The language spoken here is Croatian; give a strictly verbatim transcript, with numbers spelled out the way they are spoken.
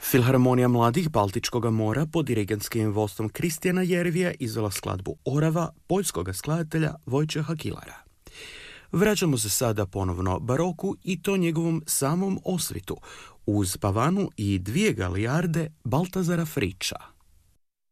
Filharmonija mladih Baltičkog mora pod dirigentskim vodstvom Kristijana Jervija izvela skladbu Orava poljskog skladatelja Vojčeha Kilara. Vraćamo se sada ponovno baroku i to njegovom samom osvitu uz pavanu i dvije galijarde Baltazara Friča.